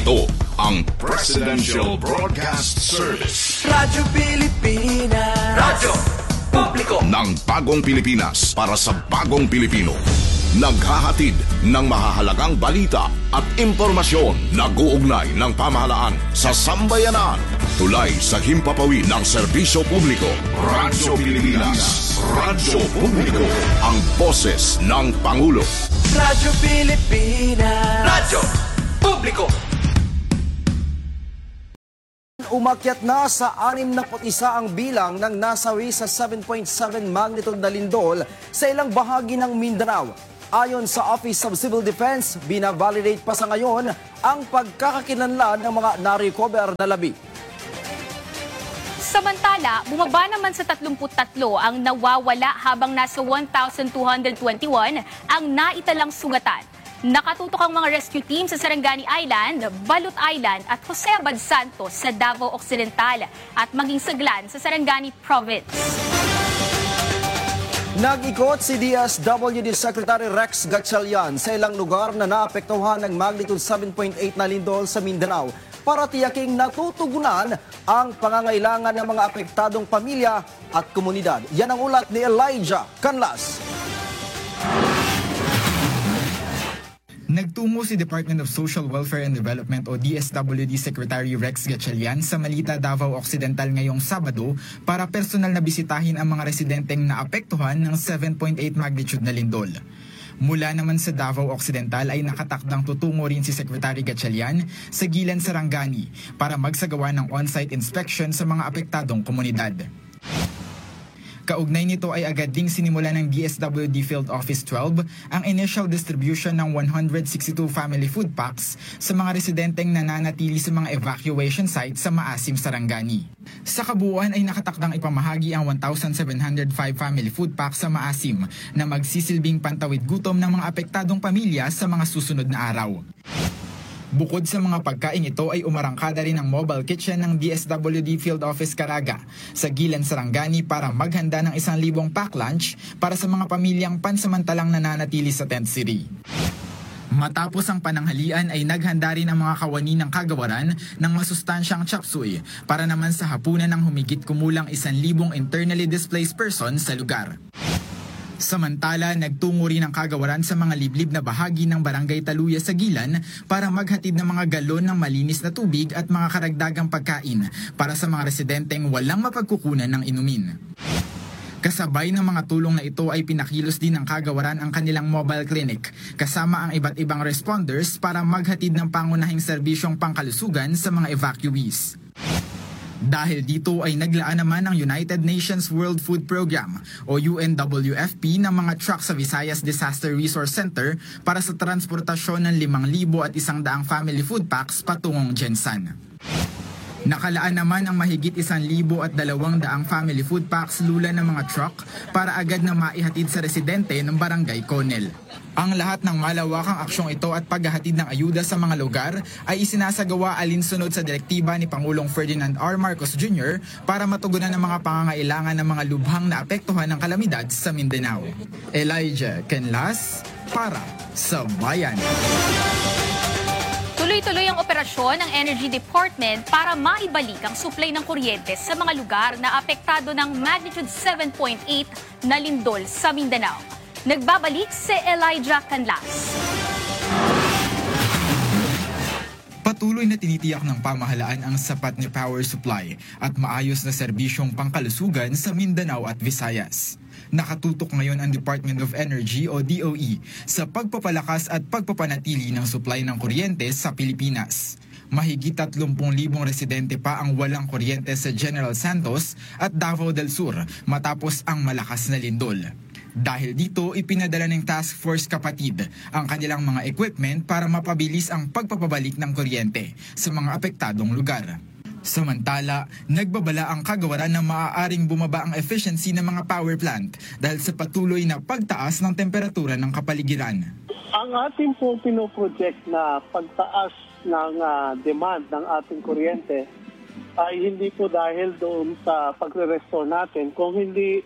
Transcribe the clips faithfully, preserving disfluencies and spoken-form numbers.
Ito ang Presidential Broadcast Service. Radyo Pilipinas. Radyo Publiko ng bagong Pilipinas para sa bagong Pilipino. Naghahatid ng mahahalagang balita at impormasyon na guugnay ng pamahalaan sa sambayanan. Tulay sa himpapawid ng serbisyo publiko. Radyo Pilipinas. Radyo Publiko. Ang boses ng Pangulo. Radyo Pilipinas. Radyo Publiko. Umakyat na sa anim na isa ang bilang ng nasawi sa seven point seven magnitude na lindol sa ilang bahagi ng Mindanao. Ayon sa Office of Civil Defense, binavalidate pa sa ngayon ang pagkakakilanlan ng mga na-recover na labi. Samantala, bumaba naman sa thirty-three ang nawawala habang nasa one thousand two hundred twenty-one ang naitalang sugatan. Nakatutok ang mga rescue team sa Sarangani Island, Balut Island at Jose Abad Santos sa Davao Occidental at maging Saglan sa Sarangani Province. Nag-ikot si D S W D Secretary Rex Gatchalian sa ilang lugar na naapektuhan ng magnitude seven point eight na lindol sa Mindanao para tiyaking natutugunan ang pangangailangan ng mga apektadong pamilya at komunidad. Yan ang ulat ni Elijah Canlas. Nagtungo si Department of Social Welfare and Development o D S W D Secretary Rex Gatchalian sa Malita, Davao Occidental ngayong Sabado para personal na bisitahin ang mga residenteng naapektuhan ng seven point eight magnitude na lindol. Mula naman sa Davao Occidental ay nakatakdang tutungo rin si Secretary Gatchalian sa Gilan, Sarangani para magsagawa ng on-site inspection sa mga apektadong komunidad. Kaugnay nito ay agad ding sinimula ng D S W D Field Office twelve ang initial distribution ng one hundred sixty-two family food packs sa mga residenteng nananatili sa mga evacuation sites sa Maasim, Sarangani. Sa kabuuan ay nakatakdang ipamahagi ang one thousand seven hundred five family food packs sa Maasim na magsisilbing pantawid gutom ng mga apektadong pamilya sa mga susunod na araw. Bukod sa mga pagkain ito ay umarangkada rin ang mobile kitchen ng D S W D Field Office Caraga sa Gilan, Sarangani para maghanda ng isang libong pack lunch para sa mga pamilyang pansamantalang nananatili sa Tent City. Matapos ang pananghalian ay naghanda rin ang mga kawani ng kagawaran ng masustansyang chop suey para naman sa hapunan ng humigit kumulang isang libong internally displaced person sa lugar. Samantala, nagtungo rin ang kagawaran sa mga liblib na bahagi ng Barangay Taluya sa Gilan para maghatid ng mga galon ng malinis na tubig at mga karagdagang pagkain para sa mga residenteng walang mapagkukunan ng inumin. Kasabay ng mga tulong na ito ay pinakilos din ng kagawaran ang kanilang mobile clinic kasama ang iba't ibang responders para maghatid ng pangunahing serbisyong pangkalusugan sa mga evacuees. Dahil dito ay naglaan naman ang United Nations World Food Program o U N W F P ng mga truck sa Visayas Disaster Resource Center para sa transportasyon ng limang libo at isang daang family food packs patungong Jensan. Nakalaan naman ang mahigit isang libo at dalawang daang family food packs lula ng mga truck para agad na maihatid sa residente ng Barangay Conel. Ang lahat ng malawakang aksyong ito at paghahatid ng ayuda sa mga lugar ay isinasagawa alinsunod sa direktiba ni Pangulong Ferdinand R. Marcos Junior para matugunan ang mga pangangailangan ng mga lubhang naapektuhan ng kalamidad sa Mindanao. Elijah Canlas para sa Bayan. Tuloy-tuloy ang operasyon ng Energy Department para maibalik ang supply ng kuryente sa mga lugar na apektado ng magnitude seven point eight na lindol sa Mindanao. Nagbabalik si Elijah Canlas. Patuloy na tinitiyak ng pamahalaan ang sapat na power supply at maayos na serbisyong pangkalusugan sa Mindanao at Visayas. Nakatutok ngayon ang Department of Energy o D O E sa pagpapalakas at pagpapanatili ng supply ng kuryente sa Pilipinas. Mahigit thirty libong residente pa ang walang kuryente sa General Santos at Davao del Sur matapos ang malakas na lindol. Dahil dito, ipinadala ng Task Force Kapatid ang kanilang mga equipment para mapabilis ang pagpapabalik ng kuryente sa mga apektadong lugar. Samantala, nagbabala ang kagawaran na maaaring bumaba ang efficiency ng mga power plant dahil sa patuloy na pagtaas ng temperatura ng kapaligiran. Ang ating po pinoproject na pagtaas ng uh, demand ng ating kuryente ay hindi po dahil doon sa pagre-restore natin, kung hindi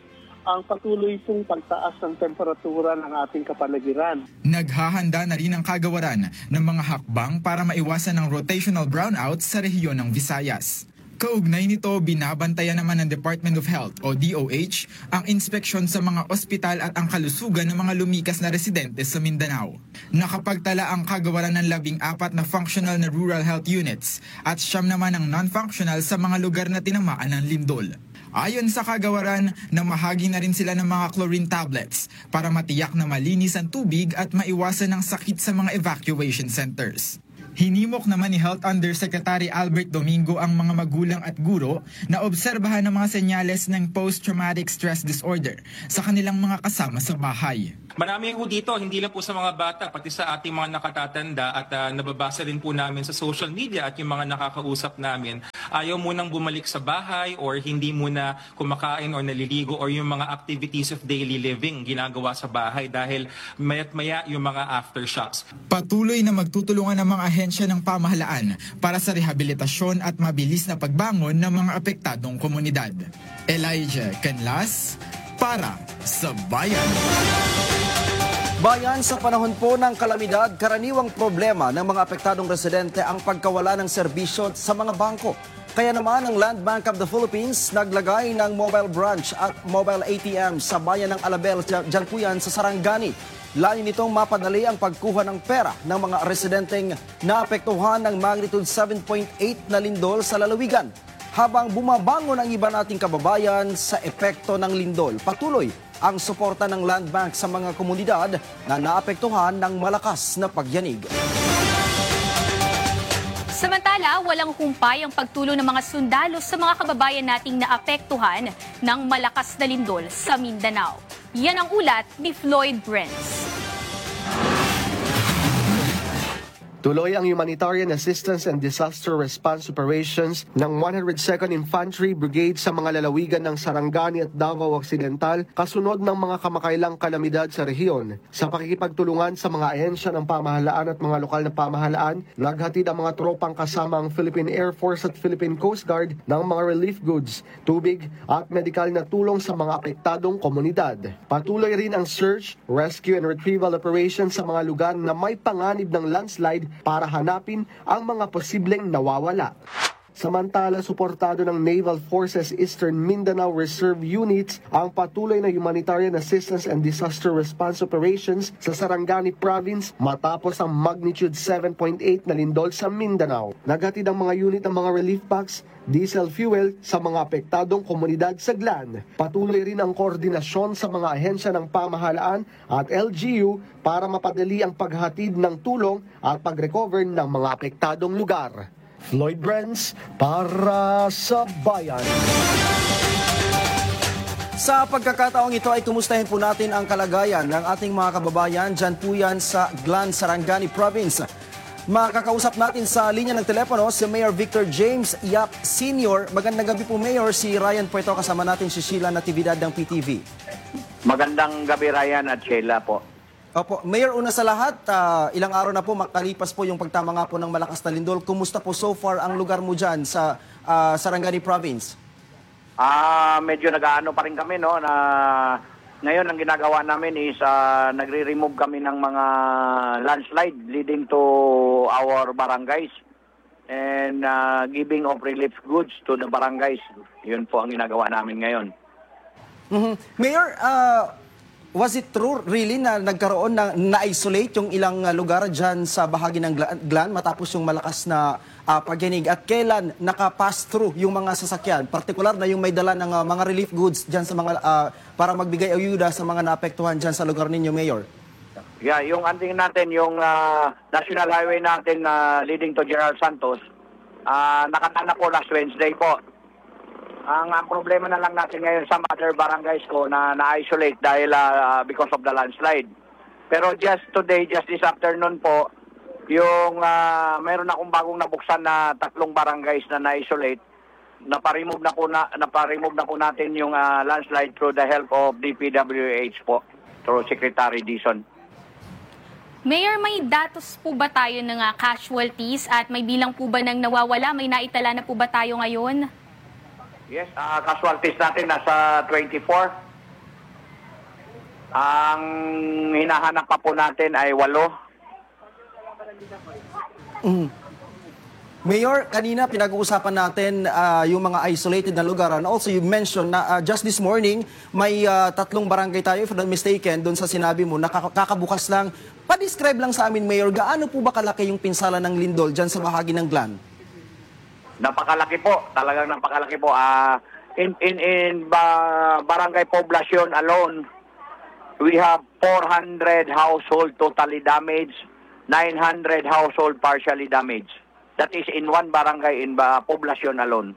ang patuloy pong pagtaas ng temperatura ng ating kapaligiran. Naghahanda na rin ang kagawaran ng mga hakbang para maiwasan ang rotational brownout sa rehiyon ng Visayas. Kaugnay nito, binabantayan naman ng Department of Health o D O H ang inspeksyon sa mga ospital at ang kalusugan ng mga lumikas na residente sa Mindanao. Nakapagtala ang kagawaran ng labing apat na functional na rural health units at siyam naman ang non-functional sa mga lugar na tinamaan ng lindol. Ayon sa kagawaran, namahagi na rin sila ng mga chlorine tablets para matiyak na malinis ang tubig at maiwasan ang sakit sa mga evacuation centers. Hinimok naman ni Health Undersecretary Albert Domingo ang mga magulang at guro na obserbahan ng mga senyales ng post-traumatic stress disorder sa kanilang mga kasama sa bahay. Marami po dito, hindi lang po sa mga bata, pati sa ating mga nakatatanda at uh, nababasa rin po namin sa social media at yung mga nakakausap namin. Ayaw munang bumalik sa bahay or hindi muna kumakain or naliligo or yung mga activities of daily living ginagawa sa bahay dahil maya't maya yung mga aftershocks. Patuloy na magtutulungan ng mga ahensya ng pamahalaan para sa rehabilitasyon at mabilis na pagbangon ng mga apektadong komunidad. Elijah Canlas para sa Bayan. Bayan, sa panahon po ng kalamidad, karaniwang problema ng mga apektadong residente ang pagkawala ng serbisyo sa mga bangko. Kaya naman ang Land Bank of the Philippines naglagay ng mobile branch at mobile A T M sa bayan ng Alabel, dyan po yan sa Sarangani. Layo nitong mapadali ang pagkuha ng pera ng mga residenteng naapektuhan ng magnitude seven point eight na lindol sa lalawigan. Habang bumabangon ang iba nating kababayan sa epekto ng lindol, patuloy ang suporta ng Land Bank sa mga komunidad na naapektuhan ng malakas na pagyanig. Samantala, walang humpay ang pagtulong ng mga sundalo sa mga kababayan nating naapektuhan ng malakas na lindol sa Mindanao. Yan ang ulat ni Floyd Brents. Tuloy ang humanitarian assistance and disaster response operations ng one hundred second Infantry Brigade sa mga lalawigan ng Sarangani at Davao Occidental kasunod ng mga kamakailang kalamidad sa rehiyon. Sa pakikipagtulungan sa mga ahensya ng pamahalaan at mga lokal na pamahalaan, naghatid ang mga tropang kasama ang Philippine Air Force at Philippine Coast Guard ng mga relief goods, tubig at medikal na tulong sa mga apektadong komunidad. Patuloy rin ang search, rescue and retrieval operations sa mga lugar na may panganib ng landslide para hanapin ang mga posibleng nawawala. Samantala, suportado ng Naval Forces Eastern Mindanao Reserve Units ang patuloy na humanitarian assistance and disaster response operations sa Sarangani Province matapos ang magnitude seven point eight na lindol sa Mindanao. Naghatid ang mga unit ng mga relief packs, diesel fuel sa mga apektadong komunidad sa Glan. Patuloy rin ang koordinasyon sa mga ahensya ng pamahalaan at L G U para mapadali ang paghatid ng tulong at pag-recover ng mga apektadong lugar. Floyd Brents para sa Bayan. Sa pagkakataong ito ay kumustahin po natin ang kalagayan ng ating mga kababayan dyan po yan sa Glan, Sarangani Province. Makakausap natin sa linya ng telepono si Mayor Victor James Yap Senior Magandang gabi po, Mayor. Si Ryan po ito, kasama natin si Sheila Natividad ng P T V. Magandang gabi, Ryan at Sheila po. Opo, Mayor, una sa lahat, uh, ilang araw na po makalipas po yung pagtama nga po ng malakas na lindol. Kumusta po so far ang lugar mo dyan sa uh, Sarangani Province? Ah, medyo nag-aano pa rin kami, no, na ngayon ang ginagawa namin is uh, nagre-remove kami ng mga landslide leading to our barangays and uh, giving of relief goods to the barangays. Yun po ang ginagawa namin ngayon. Mm-hmm. Mayor, uh, was it true really na nagkaroon na na-isolate yung ilang uh, lugar dyan sa bahagi ng Glan matapos yung malakas na uh, pagyanig? At kailan nakapass through yung mga sasakyan? Partikular na yung may dala ng uh, mga relief goods dyan sa mga, uh, para magbigay ayuda sa mga naapektuhan dyan sa lugar ninyo, Mayor? Yeah, yung anding natin, yung uh, national highway natin na uh, leading to General Santos, uh, nakatana po last Wednesday po. Ang uh, problema na lang natin ngayon sa mother barangays ko na na-isolate dahil uh, because of the landslide. Pero just today, just this afternoon po, yung uh, mayroon akong bagong nabuksan na tatlong barangays na na-isolate. Naparemove na po na naparemove na po natin yung uh, landslide through the help of D P W H po, through Secretary Dizon. Mayor, may datos po ba tayo ng uh, casualties at may bilang po ba ng nawawala? May naitala na po ba tayo ngayon? Yes, uh, casualties natin nasa twenty-four. Ang hinahanap pa po natin ay walo. Mm. Mayor, kanina pinag-uusapan natin uh, yung mga isolated na lugar. And also you mentioned na uh, just this morning, may uh, tatlong barangay tayo, if I'm not mistaken, doon sa sinabi mo, nakakabukas lang. Pa-describe lang sa amin, Mayor, gaano po ba kalaki yung pinsala ng lindol dyan sa bahagi ng Glan? Napakalaki po, talagang napakalaki po. Uh, in in in ba, barangay Poblacion alone, we have four hundred household totally damaged, nine hundred household partially damaged. That is in one barangay in ba, Poblacion alone.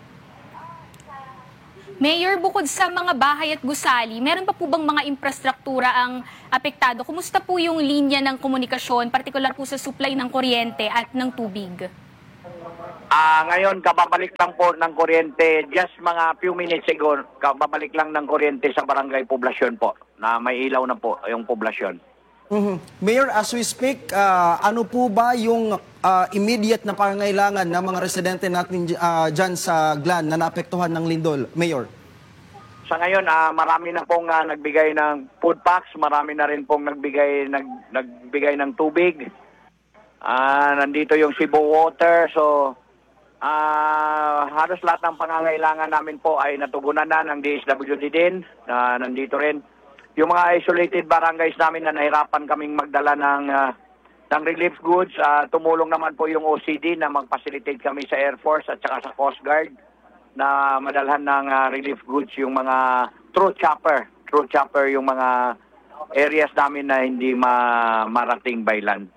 Mayor, bukod sa mga bahay at gusali, meron pa po bang mga infrastruktura ang apektado? Kumusta po yung linya ng komunikasyon, partikular po sa supply ng kuryente at ng tubig? Ah, ngayon kababalik lang po ng kuryente, just mga few minutes ago, kababalik lang ng kuryente sa barangay Poblacion po, na may ilaw na po yung Poblacion. Mm-hmm. Mayor, as we speak, uh, ano po ba yung uh, immediate na pangangailangan ng mga residente natin uh, dyan sa Glan na naapektuhan ng lindol, Mayor? Sa ngayon, uh, marami na pong uh, nagbigay ng food packs, marami na rin pong nagbigay, nag, nagbigay ng tubig. Uh, nandito yung Cebu Water, so uh, halos lahat ng pangangailangan namin po ay natugunan na ng D S W D din, uh, nandito rin. Yung mga isolated barangays namin na nahirapan kaming magdala ng, uh, ng relief goods, uh, tumulong naman po yung O C D na mag-facilitate kami sa Air Force at saka sa Coast Guard na madalhan ng uh, relief goods yung mga through chopper. Through chopper yung mga areas namin na hindi ma marating by land.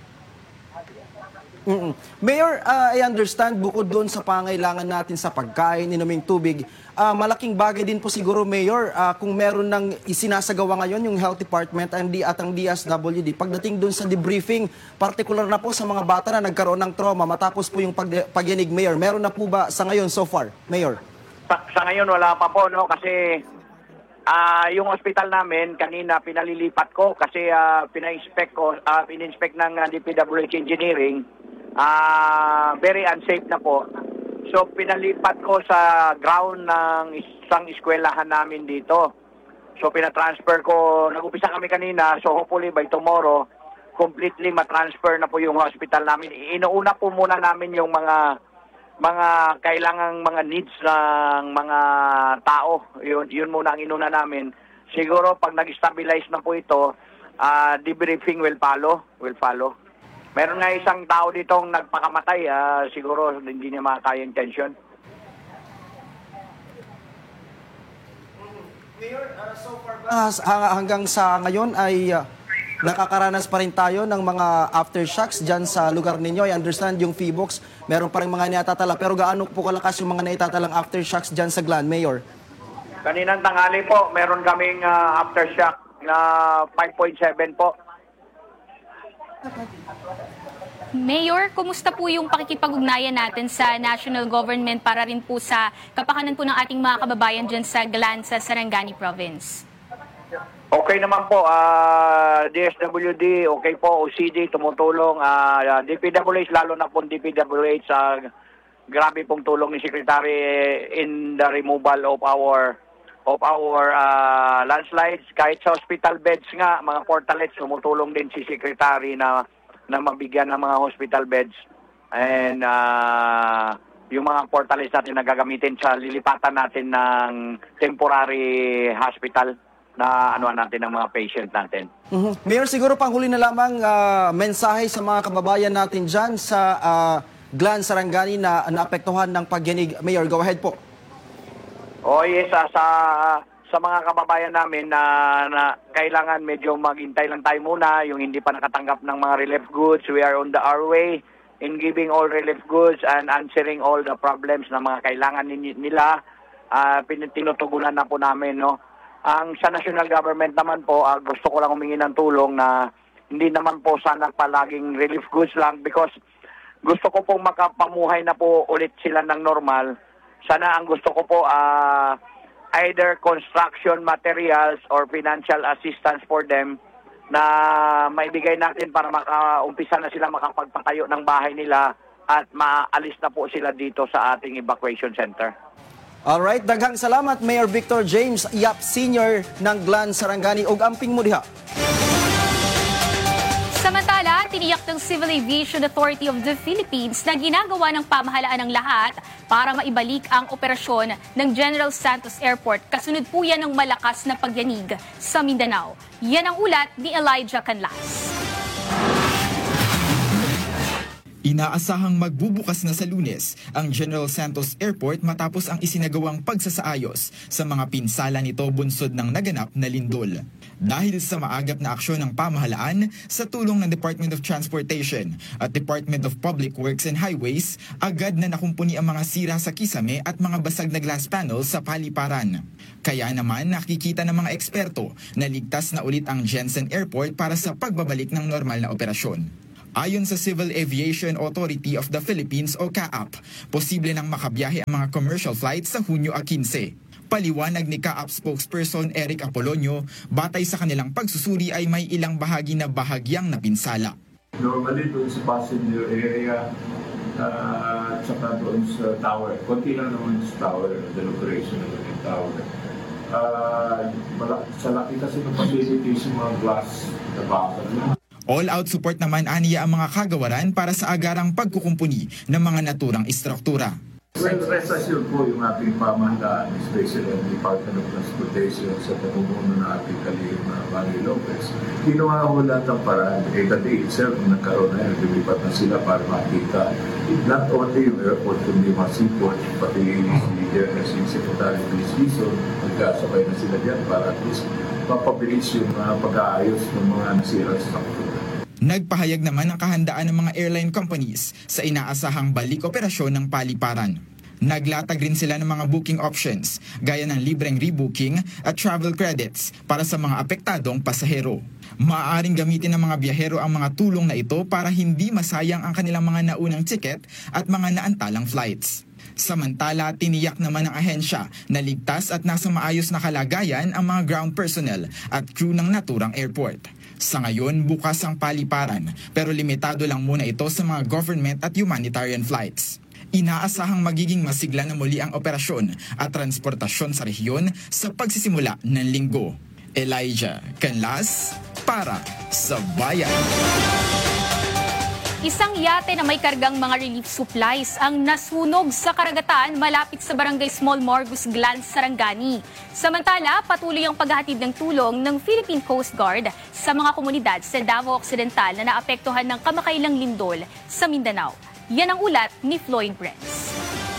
Mm-mm. Mayor, uh, I understand bukod doon sa pangailangan natin sa pagkain, inuming tubig, uh, malaking bagay din po siguro, Mayor, uh, kung meron ng isinasagawa ngayon yung Health Department and di, at ang D S W D. Pagdating doon sa debriefing, particular na po sa mga bata na nagkaroon ng trauma matapos po yung pag pagyanig, Mayor. Meron na po ba sa ngayon so far, Mayor? Sa, sa ngayon wala pa po, no? Kasi uh, yung hospital namin, kanina pinalilipat ko kasi uh, pina-inspect ko, uh, pina-inspect ng uh, D P W H Engineering. Ah, uh, very unsafe na po. So pinalipat ko sa ground ng isang eskwelahan namin dito. So pina-transfer ko, nag-upisa kami kanina, so hopefully by tomorrow completely ma-transfer na po yung hospital namin. Inuuna po muna namin yung mga mga kailangang mga needs ng mga tao. Yun yun muna ang inuna namin. Siguro pag nag-stabilize na po ito, uh, debriefing will follow, will follow. Meron nga isang tao ditong nagpakamatay, uh, siguro hindi niya makakaya yung tension. Mayor, uh, so far ba, uh, hanggang sa ngayon ay uh, nakakaranas pa rin tayo ng mga aftershocks dyan sa lugar ninyo. I understand yung P B O X, meron pa rin mga naitatala. Pero gaano po kalakas yung mga naitatalang aftershocks dyan sa Glan, Mayor? Kaninang tanghali po, meron kaming uh, aftershock na five point seven po. Mayor, kumusta po yung pakikipag-ugnayan natin sa national government para rin po sa kapakanan po ng ating mga kababayan dyan sa Glan sa Sarangani Province? Okay naman po, uh, D S W D, okay po, O C D, tumutulong, uh, D P W H, lalo na po D P W H, uh, grabe pong tulong ni Secretary in the removal of our of our uh, landslides. Kahit sa hospital beds nga, mga portalets, tumutulong din si Secretary na na mabigyan ng mga hospital beds. And uh, yung mga portalets natin na gagamitin sa lilipatan natin ng temporary hospital na anuan natin ng mga patient natin. Mm-hmm. Mayor, siguro panghuli na lamang uh, mensahe sa mga kababayan natin dyan sa uh, Glan, Sarangani na naapektuhan ng pagyanig. Mayor, go ahead po. Oh yes, uh, sa sa mga kababayan namin na, na kailangan medyo maghintay lang tayo muna, yung hindi pa nakatanggap ng mga relief goods. We are on the our way in giving all relief goods and answering all the problems na mga kailangan nila. Uh, tinutugunan na po namin, no. Ang sa national government naman po, uh, gusto ko lang humingi ng tulong na hindi naman po sana palaging relief goods lang because gusto ko pong makapamuhay na po ulit sila ng normal. Sana ang gusto ko po uh, either construction materials or financial assistance for them na maibigay natin para makaumpisa na sila makapagpatayo ng bahay nila at maalis na po sila dito sa ating evacuation center. Alright, daghang salamat Mayor Victor James Yap Senior ng Glan Sarangani ug amping mo diha. Samantala, tiniyak ng Civil Aviation Authority of the Philippines na ginagawa ng pamahalaan ng lahat para maibalik ang operasyon ng General Santos Airport kasunod po yan ng malakas na pagyanig sa Mindanao. Yan ang ulat ni Elijah Canlas. Inaasahang magbubukas na sa Lunes ang General Santos Airport matapos ang isinagawang pagsasaayos sa mga pinsala nito bunsod ng naganap na lindol. Dahil sa maagap na aksyon ng pamahalaan sa tulong ng Department of Transportation at Department of Public Works and Highways, agad na nakumpuni ang mga sira sa kisame at mga basag na glass panels sa paliparan. Kaya naman nakikita ng mga eksperto na ligtas na ulit ang Jensen Airport para sa pagbabalik ng normal na operasyon. Ayon sa Civil Aviation Authority of the Philippines o C A A P, posible nang makabiyahe ang mga commercial flights sa Hunyo fifteen. Paliwanag ni C A A P spokesperson Eric Apolonio, batay sa kanilang pagsusuri ay may ilang bahagi na bahagyang napinsala. Normally doon sa passenger area uh, at saka doon sa tower, konti lang naman sa tower, the operation ng the tower. Uh, sa laki kasi ng facilities yung mga glass na bakal. All-out support naman aniya ang mga kagawaran para sa agarang pagkukumpuni ng mga naturang istruktura. Well, rest assured po yung ating pamahalaan, especially ang Department of Transportation sa pamumuno ng ating kalihim na Manny Lopez. Ginawa ko lahat ng paraan. Eh, dati itself, nagkaroon na yun, lumipat na sila para makita. Not only yung airport, kundi mga seaport, pati si Secretary Police Lison, nagkasabay na sila dyan para at least mapabilis yung uh, pag-aayos ng mga nasira sa sakto. Nagpahayag naman ang kahandaan ng mga airline companies sa inaasahang balik operasyon ng paliparan. Naglatag rin sila ng mga booking options gaya ng libreng rebooking at travel credits para sa mga apektadong pasahero. Maaaring gamitin ng mga biyahero ang mga tulong na ito para hindi masayang ang kanilang mga naunang ticket at mga naantalang flights. Samantala, tiniyak naman ng ahensya na ligtas at nasa maayos na kalagayan ang mga ground personnel at crew ng naturang airport. Sa ngayon, bukas ang paliparan pero limitado lang muna ito sa mga government at humanitarian flights. Inaasahang magiging masigla na muli ang operasyon at transportasyon sa rehiyon sa pagsisimula ng linggo. Elijah Canlas para sa Bayan. Isang yate na may kargang mga relief supplies ang nasunog sa karagatan malapit sa Barangay Small Margus, Glan, Sarangani. Samantala, patuloy ang paghahatid ng tulong ng Philippine Coast Guard sa mga komunidad sa Davao Occidental na naapektuhan ng kamakailang lindol sa Mindanao. Yan ang ulat ni Floyd Brents.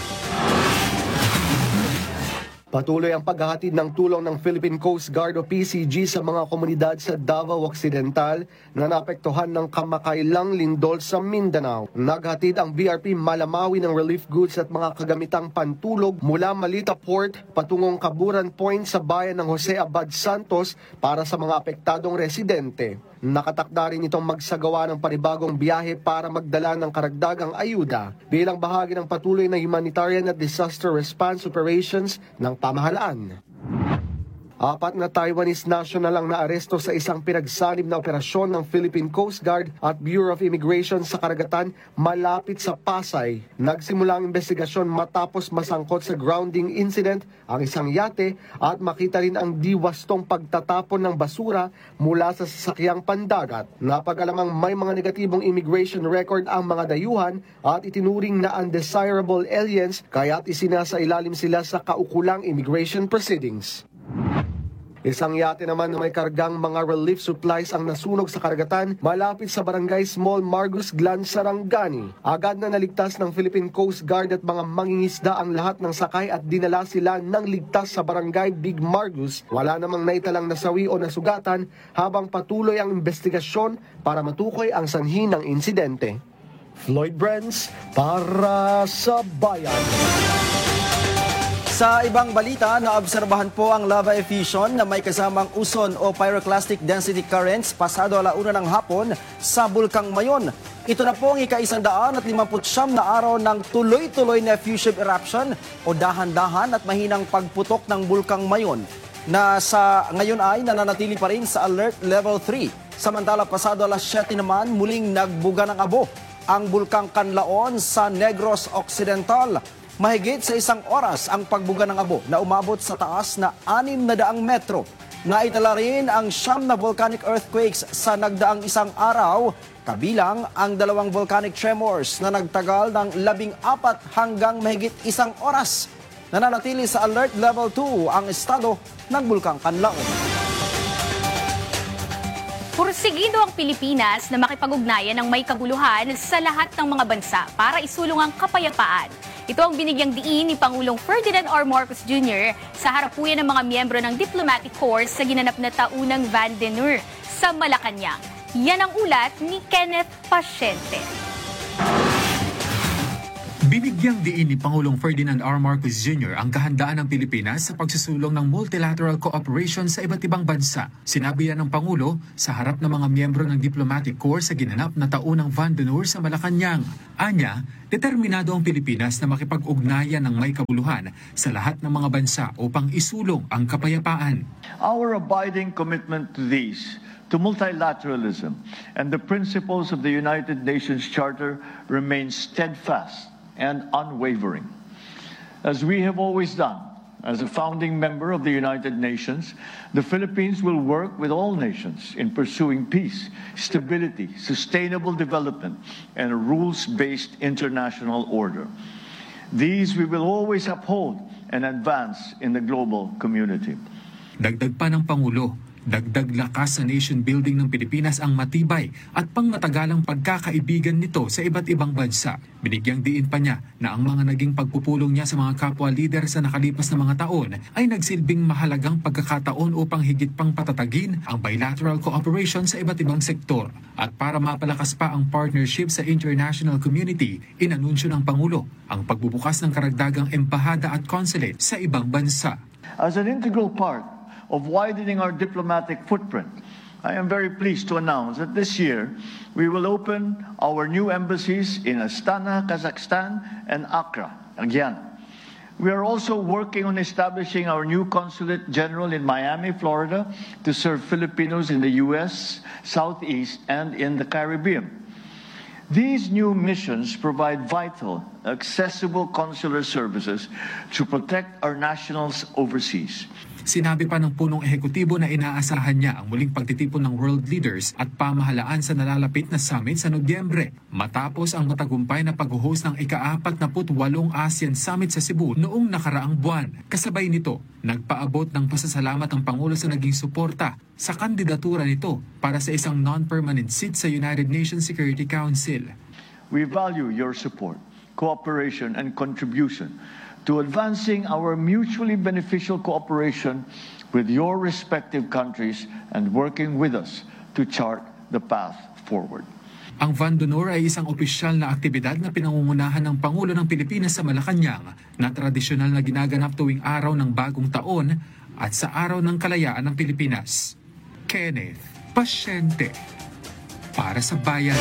Patuloy ang paghahatid ng tulong ng Philippine Coast Guard o P C G sa mga komunidad sa Davao Occidental na naapektuhan ng kamakailang lindol sa Mindanao. Naghatid ang B R P Malamawi ng relief goods at mga kagamitang pantulog mula Malita Port patungong Kaburan Point sa bayan ng Jose Abad Santos para sa mga apektadong residente. Nakatakda rin itong magsagawa ng panibagong biyahe para magdala ng karagdagang ayuda bilang bahagi ng patuloy na humanitarian at disaster response operations ng pamahalaan. Apat na Taiwanese national ang naaresto sa isang pinagsanib na operasyon ng Philippine Coast Guard at Bureau of Immigration sa karagatan malapit sa Pasay. Nagsimula ang investigasyon matapos masangkot sa grounding incident ang isang yate at makita rin ang diwastong pagtatapon ng basura mula sa sasakyang pandagat. Napag-alamang may mga negatibong immigration record ang mga dayuhan at itinuring na undesirable aliens kaya't isinasailalim sila sa kaukulang immigration proceedings. Isang yate naman na may kargang mga relief supplies ang nasunog sa karagatan malapit sa Barangay Small Margus, Glan, Sarangani. Agad na naligtas ng Philippine Coast Guard at mga mangingisda ang lahat ng sakay at dinala sila ng ligtas sa Barangay Big Margus. Wala namang naitalang nasawi o nasugatan habang patuloy ang investigasyon para matukoy ang sanhi ng insidente. Floyd Brents para sa Bayan. Sa ibang balita, naobserbahan po ang lava effusion na may kasamang uson o pyroclastic density currents pasado alauna ng hapon sa Bulkang Mayon. Ito na po ang ika-isandaan at limamput siyam na araw ng tuloy-tuloy na effusive eruption o dahan-dahan at mahinang pagputok ng Bulkang Mayon na sa ngayon ay nananatili pa rin sa alert level three. Samantala, pasado alas siyete naman muling nagbuga ng abo ang Bulkang Kanlaon sa Negros Occidental. Mahigit sa isang oras ang pagbuga ng abo na umabot sa taas na anim na daang metro. Naitala rin ang siyam na volcanic earthquakes sa nagdaang isang araw, kabilang ang dalawang volcanic tremors na nagtagal ng labing apat hanggang mahigit isang oras. Nananatili sa alert level two ang estado ng Bulkang Kanlaon. Pursigido ang Pilipinas na makipag-ugnayan ng may kaguluhan sa lahat ng mga bansa para isulong ang kapayapaan. Ito ang binigyang diin ni Pangulong Ferdinand R. Marcos Junior sa harapuyan ng mga miyembro ng Diplomatic Corps sa ginanap na taunang Van den Noor sa Malacanang. Yan ang ulat ni Kenneth Pasyente. Binigyang diin ni Pangulong Ferdinand R. Marcos Junior ang kahandaan ng Pilipinas sa pagsusulong ng multilateral cooperation sa iba't ibang bansa. Sinabi yan ng Pangulo sa harap ng mga miyembro ng Diplomatic Corps sa ginanap na taunang Van den Noor sa Malacanang. Anya, determinado ang Pilipinas na makipag-ugnayan ng may kabuluhan sa lahat ng mga bansa upang isulong ang kapayapaan. Our abiding commitment to these, to multilateralism, and the principles of the United Nations Charter remains steadfast and unwavering. As we have always done, as a founding member of the United Nations, the Philippines will work with all nations in pursuing peace, stability, sustainable development, and a rules-based international order. These we will always uphold and advance in the global community. Dagdag pa ng Pangulo, dagdag lakas sa nation building ng Pilipinas ang matibay at pangmatagalang pagkakaibigan nito sa iba't ibang bansa. Binigyang diin pa niya na ang mga naging pagpupulong niya sa mga kapwa leader sa nakalipas na mga taon ay nagsilbing mahalagang pagkakataon upang higit pang patatagin ang bilateral cooperation sa iba't ibang sektor. At para mapalakas pa ang partnership sa international community, inanunsyo ng Pangulo ang pagbubukas ng karagdagang embahada at consulate sa ibang bansa. As an integral part of widening our diplomatic footprint, I am very pleased to announce that this year we will open our new embassies in Astana, Kazakhstan, and Accra, again. We are also working on establishing our new consulate general in Miami, Florida, to serve Filipinos in the U S, Southeast, and in the Caribbean. These new missions provide vital, accessible consular services to protect our nationals overseas. Sinabi pa ng punong ehekutibo na inaasahan niya ang muling pagtitipon ng world leaders at pamahalaan sa nalalapit na summit sa Nobyembre, matapos ang matagumpay na pag-host ng ika-apat na putwalong ASEAN Summit sa Cebu noong nakaraang buwan. Kasabay nito, nagpaabot ng pasasalamat ang Pangulo sa naging suporta sa kandidatura nito para sa isang non-permanent seat sa United Nations Security Council. We value your support, cooperation, and contribution to advancing our mutually beneficial cooperation with your respective countries and working with us to chart the path forward. Ang Van den Noor ay isang opisyal na aktibidad na pinangungunahan ng Pangulo ng Pilipinas sa Malacanang na tradisyonal na ginaganap tuwing araw ng bagong taon at sa araw ng kalayaan ng Pilipinas. Kenneth Pasyente, para sa Bayan.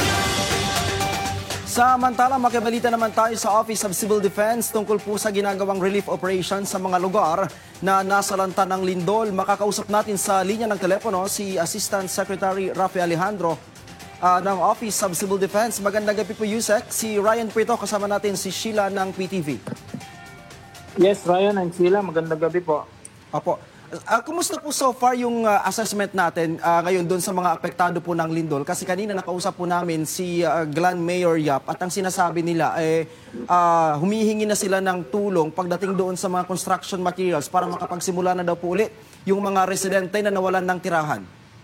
Samantala, makibalita naman tayo sa Office of Civil Defense tungkol po sa ginagawang relief operation sa mga lugar na nasalanta ng lindol. Makakausap natin sa linya ng telepono si Assistant Secretary Rafi Alejandro uh, ng Office of Civil Defense. Magandang gabi po, Yusek. Si Ryan po ito, kasama natin si Sheila ng P T V. Yes, Ryan and Sheila, magandang gabi po. Apo. Uh, kumusta po so far yung uh, assessment natin uh, ngayon doon sa mga apektado po ng lindol? Kasi kanina nakausap po namin si uh, Glan Mayor Yap at ang sinasabi nila eh uh, humihingi na sila ng tulong pagdating doon sa mga construction materials para makapagsimula na daw po ulit yung mga residente na nawalan ng tirahan.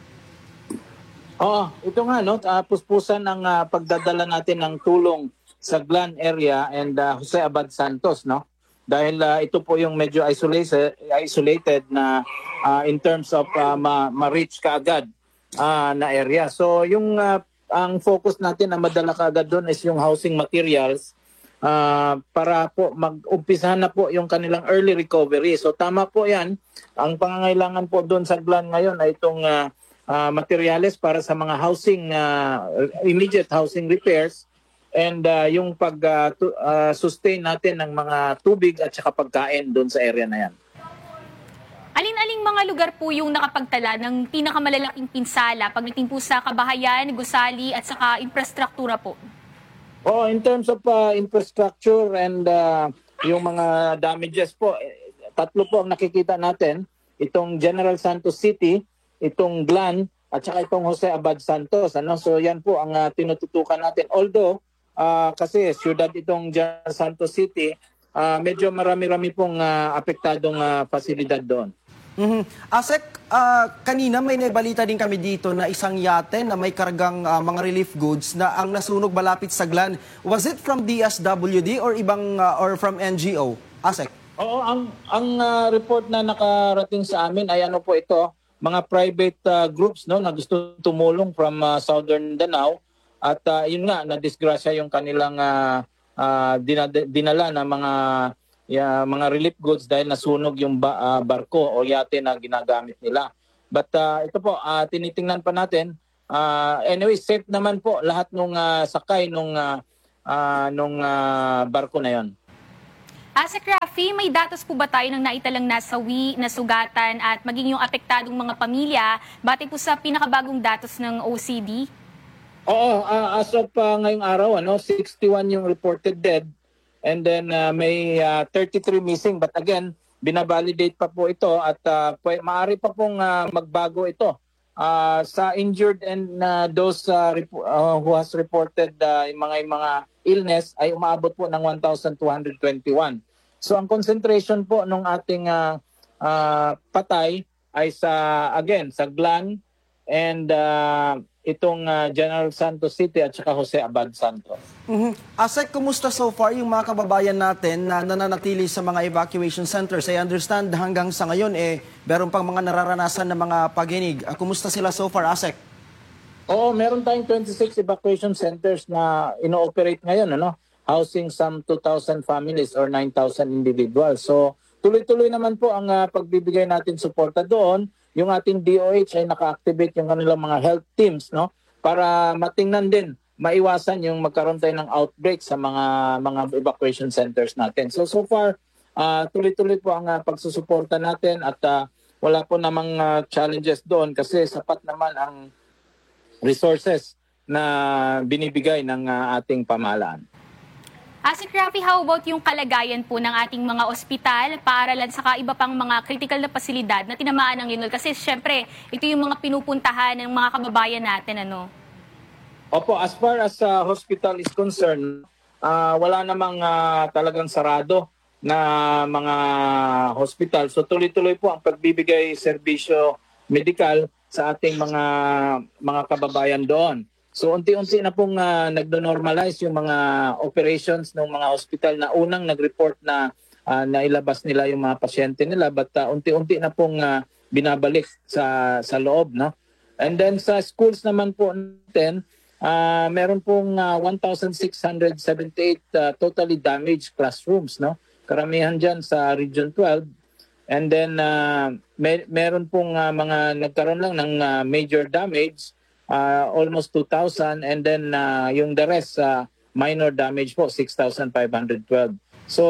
Oo, ito nga no, uh, puspusan ng uh, pagdadala natin ng tulong sa Glan area and uh, Jose Abad Santos, no? Dahil uh, ito po yung medyo isolated, isolated na uh, in terms of uh, ma-reach kaagad uh, na area. So yung uh, ang focus natin na madala kaagad doon is yung housing materials uh, para po mag-umpisahan na po yung kanilang early recovery. So tama po yan. Ang pangangailangan po doon sa Glan ngayon ay itong uh, uh, materials para sa mga housing, uh, immediate housing repairs. And uh, yung pag-sustain uh, uh, natin ng mga tubig at saka pagkain doon sa area na yan. Alin-aling mga lugar po yung nakapagtala ng pinakamalalaking pinsala pagdating po sa kabahayan, gusali at saka infrastruktura po? Oh, in terms of uh, infrastructure and uh, yung mga damages po, eh, tatlo po ang nakikita natin. Itong General Santos City, itong Glan, at saka itong Jose Abad Santos. Ano? So yan po ang uh, tinututukan natin. Although, uh, kasi syudad itong General Santos City, uh, medyo marami-rami pong uh, apektadong uh, pasilidad doon. Mm-hmm. Asek, uh, kanina may naibalita din kami dito na isang yate na may kargang uh, mga relief goods na ang nasunog malapit sa Glan. Was it from D S W D or ibang uh, or from N G O? Asek? Oo, ang ang uh, report na nakarating sa amin ay ano po ito, mga private uh, groups no na gusto tumulong from uh, Southern Danao at uh, yun nga na disgrasya yung kanilang uh, uh, dinad- dinala na mga Yeah, mga relief goods dahil nasunog yung ba, uh, barko o yate na ginagamit nila. But uh, ito po, uh, tinitingnan pa natin. Uh, anyway, safe naman po lahat nung uh, sakay nung, uh, uh, nung uh, barko na yon. Asek Rafi, may datos po ba tayo ng naitalang nasawi, nasugatan at maging yung apektadong mga pamilya batay po sa pinakabagong datos ng O C D? Oo, uh, as of uh, ngayong araw, ano, sixty-one yung reported dead. And then uh, may uh, thirty-three missing, but again, binabalidate pa po ito at uh, maaari pa pong uh, magbago ito. Uh, sa injured and uh, those uh, rep- uh, who has reported uh, yung mga, yung mga illness ay umaabot po ng one thousand two hundred twenty-one. So ang concentration po ng ating uh, uh, patay ay sa, again, sa Glan and uh, itong uh, General Santos City at saka Jose Abad Santos. Mm-hmm. Asek, kumusta so far yung mga kababayan natin na nananatili sa mga evacuation centers? I understand hanggang sa ngayon eh meron pang mga nararanasan na mga paginig. Uh, kumusta sila so far, Asek? Oo, meron tayong twenty-six evacuation centers na ino-operate ngayon, ano? Housing some two thousand families or nine thousand individuals. So tuloy-tuloy naman po ang uh, pagbibigay natin suporta doon. Yung ating D O H ay naka-activate yung kanilang mga health teams, no, para matingnan din, maiwasan yung magkaroon tayo ng outbreak sa mga mga evacuation centers natin. So so far, uh, tuloy-tuloy po ang uh, pagsusuporta natin at uh, wala po namang uh, challenges doon kasi sapat naman ang resources na binibigay ng uh, ating pamahalaan. Asek Rafi, how about yung kalagayan po ng ating mga ospital, paaralan, saka iba pang mga critical na pasilidad na tinamaan ng Linol? Kasi syempre, ito yung mga pinupuntahan ng mga kababayan natin, ano? Opo, as far as uh, hospital is concerned, uh, wala namang uh, talagang sarado na mga hospital. So tuloy-tuloy po ang pagbibigay serbisyo medikal sa ating mga mga kababayan doon. So unti-unti na pong uh, nagdo-normalize yung mga operations ng mga hospital na unang nag-report na uh, nailabas nila yung mga pasyente nila, but uh, unti-unti na pong uh, binabalik sa sa loob, no? And then sa schools naman po natin, uh, meron pong uh, one thousand six hundred seventy-eight uh, totally damaged classrooms, no? Karamihan diyan sa Region twelve. And then uh, may, meron pong uh, mga nagkaroon lang ng uh, major damage, Uh, almost two thousand, and then uh, yung the rest uh, minor damage po six thousand five hundred twelve. So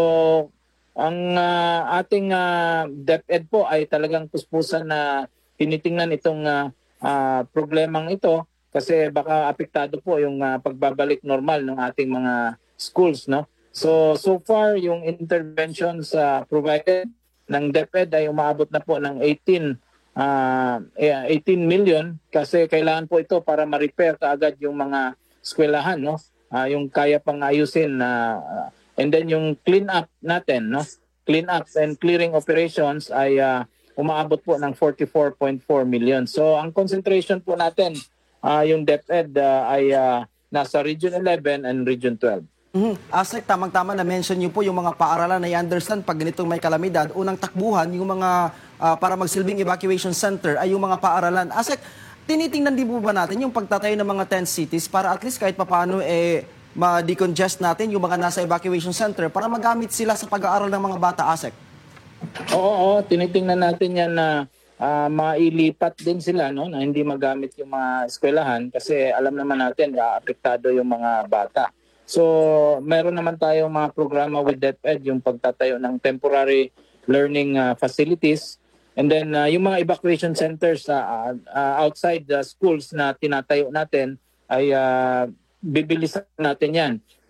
ang uh, ating uh, DepEd po ay talagang puspusan na tinitingnan itong uh, uh, problemang ito kasi baka apektado po yung uh, pagbabalik normal ng ating mga schools, no? So so far yung interventions uh, provided ng DepEd ay umaabot na po ng eighteen Uh, eighteen million kasi kailangan po ito para ma-repair kaagad yung mga eskwelahan, no? Uh, yung kaya pang ayusin uh, and then yung clean up natin, no? Clean up and clearing operations ay uh, umaabot po ng forty-four point four million. So ang concentration po natin uh, yung DepEd uh, ay uh, nasa Region eleven and Region twelve. Mm-hmm. Asek, tamang-tama na mention niyo po yung mga paaralan na i-understand pag ganitong may kalamidad, unang takbuhan yung mga uh, para magsilbing evacuation center ay yung mga paaralan. Asek, tinitingnan din po ba natin yung pagtatayo ng mga tent cities para at least kahit papaano eh ma-decongest natin yung mga nasa evacuation center para magamit sila sa pag-aaral ng mga bata, Asek? Oo, oo, tinitingnan natin yan na uh, mailipat din sila, no, na hindi magamit yung mga eskwelahan kasi alam naman natin na apektado yung mga bata. So, meron naman tayong mga programa with DepEd, yung pagtatayo ng temporary learning uh, facilities. And then, uh, yung mga evacuation centers uh, uh, outside the schools na tinatayo natin, ay uh, bibilisan natin yan.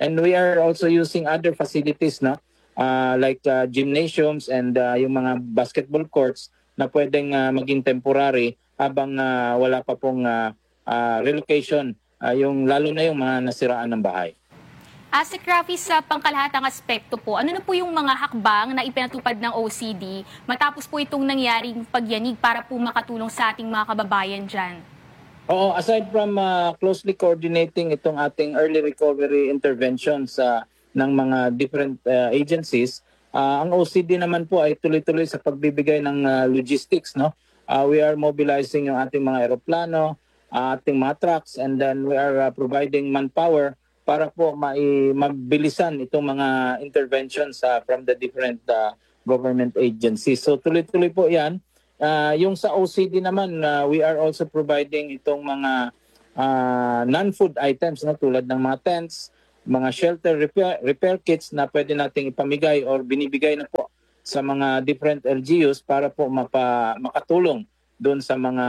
And we are also using other facilities, no? Uh, like uh, gymnasiums and uh, yung mga basketball courts na pwedeng uh, maging temporary habang uh, wala pa pong uh, uh, relocation, uh, yung, lalo na yung mga nasiraan ng bahay. Asik Rafi, sa pangkalahatang aspekto po, ano na po yung mga hakbang na ipinatupad ng O C D matapos po itong nangyaring pagyanig para po makatulong sa ating mga kababayan dyan? Oo, aside from uh, closely coordinating itong ating early recovery interventions uh, ng mga different uh, agencies, uh, ang O C D naman po ay tuloy-tuloy sa pagbibigay ng uh, logistics. No? Uh, we are mobilizing yung ating mga aeroplano, uh, ating mga trucks, and then we are uh, providing manpower para po mai magbilisan itong mga interventions uh, from the different uh, government agencies. So tuloy-tuloy po yan. Uh, yung sa O C D naman, uh, we are also providing itong mga uh, non-food items, no? Tulad ng mga tents, mga shelter repair, repair kits na pwede nating ipamigay or binibigay na po sa mga different L G Us para po mapa, makatulong doon sa mga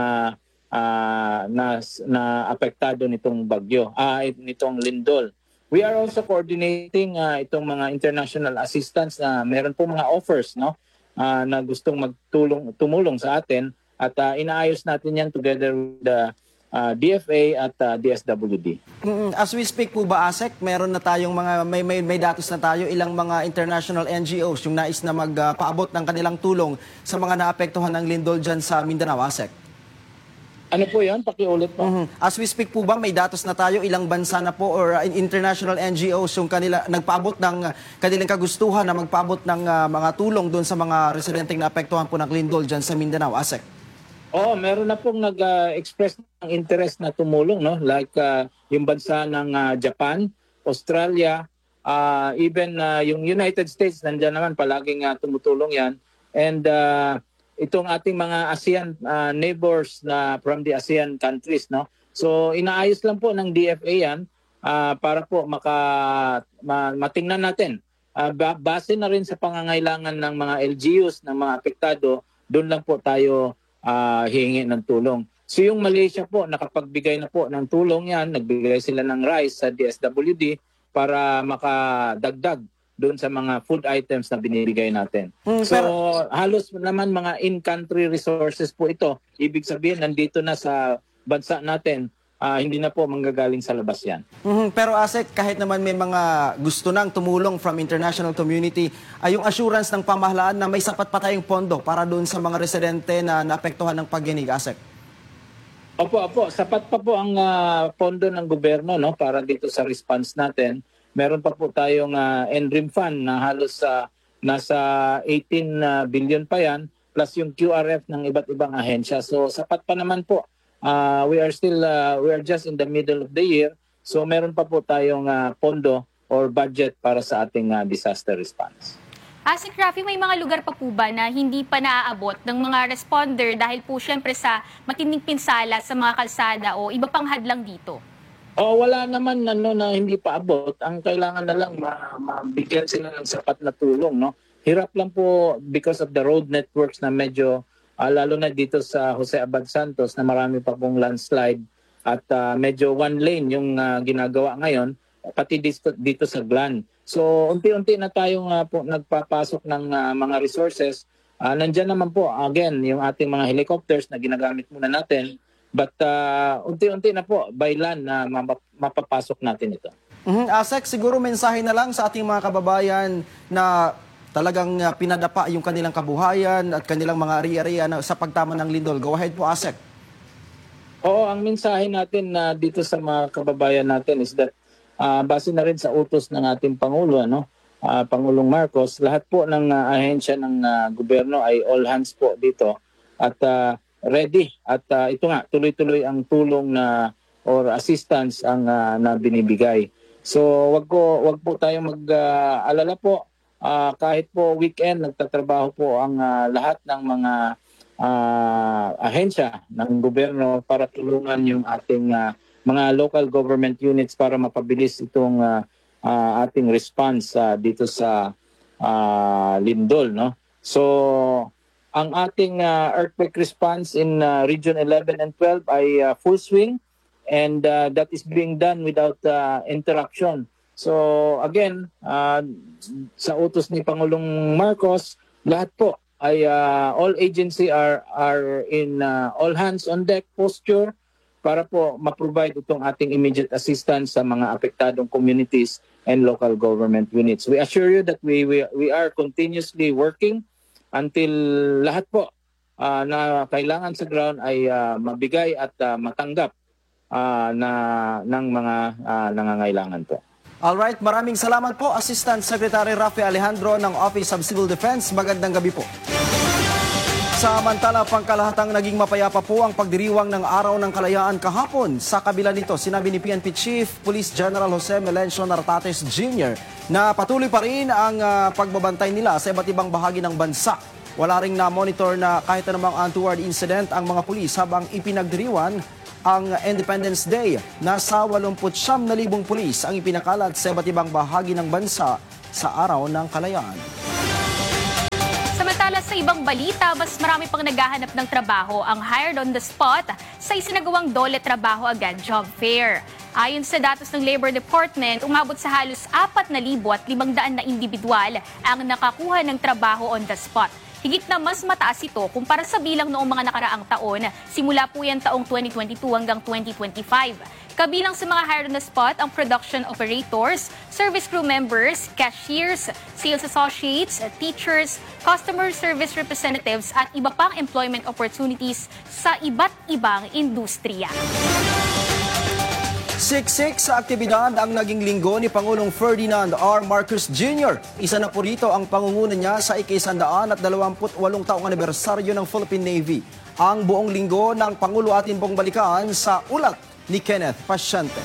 Uh, na, na apektado nitong bagyo, uh, nitong lindol. We are also coordinating uh, itong mga international assistance na meron po mga offers, no, uh, na gustong magtulong tumulong sa atin at uh, inaayos natin yan together with the uh, D F A at uh, D S W D. As we speak po ba, Asek, meron na tayong mga may, may, may datos na tayo, ilang mga international N G Os yung nais na magpaabot uh, ng kanilang tulong sa mga naapektuhan ng lindol dyan sa Mindanao, Asek? Ano po yan? Pakiulit po. Mm-hmm. As we speak po ba, may datos na tayo, ilang bansa na po or uh, international N G Os yung kanila, nagpaabot ng uh, kanilang kagustuhan na magpaabot ng uh, mga tulong doon sa mga residenteng naapektuhan po ng lindol dyan sa Mindanao, Asek? Oo, oh, meron na pong nag-express uh, ng interest na tumulong, no? Like uh, yung bansa ng uh, Japan, Australia, uh, even uh, yung United States, nandiyan naman palaging uh, tumutulong yan. And uh, itong ating mga ASEAN uh, neighbors na from the ASEAN countries, no? So inaayos lang po ng D F A yan uh, para po maka ma, matingnan natin. Uh, base na rin sa pangangailangan ng mga L G Us ng mga apektado, doon lang po tayo uh, hihingi ng tulong. So yung Malaysia po nakapagbigay na po ng tulong yan, nagbigay sila ng rice sa D S W D para makadagdag doon sa mga food items na binibigay natin. Mm, so, pero halos naman mga in-country resources po ito. Ibig sabihin, nandito na sa bansa natin, uh, hindi na po manggagaling sa labas yan. Mm-hmm. Pero Asek, kahit naman may mga gusto nang tumulong from international community, ay yung assurance ng pamahalaan na may sapat pa tayong pondo para doon sa mga residente na naapektuhan ng pagyanig, Asek? Opo, opo. Sapat pa po ang uh, pondo ng gobyerno, no, para dito sa response natin. Meron pa po tayong uh, N R I M fund na halos uh, nasa eighteen uh, billion pa yan, plus yung Q R F ng iba't ibang ahensya. So sapat pa naman po. Uh, we are still, uh, we are just in the middle of the year. So meron pa po tayong uh, pondo or budget para sa ating uh, disaster response. Asik Rafi, may mga lugar pa po ba na hindi pa naaabot ng mga responder dahil po syempre sa matinding pinsala sa mga kalsada o iba pang hadlang dito? Oh, wala naman ano na hindi pa abot. Ang kailangan na lang mabigyan sila ng sapat na tulong, no. Hirap lang po because of the road networks na medyo uh, lalo na dito sa Jose Abad Santos na marami pa pong landslide at uh, medyo one lane yung uh, ginagawa ngayon pati dito, dito sa Glan. So unti-unti na tayong uh, po, nagpapasok ng uh, mga resources. Uh, nandiyan naman po again yung ating mga helicopters na ginagamit muna natin. But uh, unti-unti na po, by land na mapapasok natin ito. Mm-hmm. Asek, siguro mensahe na lang sa ating mga kababayan na talagang uh, pinadapa yung kanilang kabuhayan at kanilang mga ari-arian sa pagtama ng lindol. Go ahead po, Asek. Oo, ang mensahe natin na uh, dito sa mga kababayan natin is that uh, base na rin sa utos ng ating Pangulo, ano, uh, Pangulong Marcos, lahat po ng uh, ahensya ng uh, gobyerno ay all hands po dito. At uh, ready at uh, ito nga tuloy-tuloy ang tulong na or assistance ang uh, na binibigay. So wag ko wag po tayong mag-alala uh, po uh, kahit po weekend nagtatrabaho po ang uh, lahat ng mga uh, ahensya ng gobyerno para tulungan yung ating uh, mga local government units para mapabilis itong uh, uh, ating response uh, dito sa uh, lindol, no. So ang ating uh, earthquake response in uh, Region eleven and twelve ay uh, full swing and uh, that is being done without uh, interruption So again, uh, sa utos ni Pangulong Marcos, lahat po ay uh, all agency are are in uh, all hands on deck posture para po ma-provide itong ating immediate assistance sa mga apektadong communities and local government units. We assure you that we we, we are continuously working until lahat po uh, na kailangan sa ground ay uh, mabigay at uh, matanggap uh, na ng mga uh, nangangailangan po. Alright, maraming salamat po Assistant Secretary Rafi Alejandro ng Office of Civil Defense. Magandang gabi po. Samantala, pangkalahatang naging mapayapa po ang pagdiriwang ng Araw ng Kalayaan kahapon. Sa kabila nito, sinabi ni P N P Chief Police General Jose Melencio Nartates Junior na patuloy pa rin ang uh, pagbabantay nila sa iba't ibang bahagi ng bansa. Wala ring na-monitor na kahit anumang untoward incident ang mga pulis habang ipinagdiriwan ang Independence Day. Nasa eighty-nine thousand pulis ang ipinakalat sa iba't ibang bahagi ng bansa sa Araw ng Kalayaan. Samantala sa ibang balita, mas marami pang naghahanap ng trabaho ang hired on the spot sa isinagawang Dole Trabaho Agad Job Fair. Ayon sa datos ng Labor Department, umabot sa halos four thousand five hundred na individual ang nakakuha ng trabaho on the spot. Higit na mas mataas ito kumpara sa bilang noong mga nakaraang taon, simula po yan taong twenty twenty-two hanggang twenty twenty-five. Kabilang sa mga hired on the spot ang production operators, service crew members, cashiers, sales associates, teachers, customer service representatives at iba pang employment opportunities sa iba't ibang industriya. Siksik sa aktibidad ang naging linggo ni Pangulong Ferdinand R. Marcos Junior Isa na po rito ang pangunguna niya sa ikisandaan at dalawamput walong taong anibersaryo ng Philippine Navy. Ang buong linggo ng Pangulo atin pong balikan sa ulat ni Kenneth Pasyente.